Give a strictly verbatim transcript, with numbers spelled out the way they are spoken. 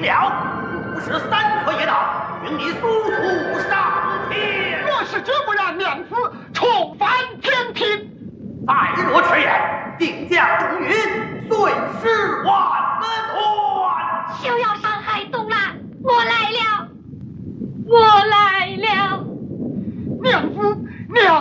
了，五十三颗也到，命你速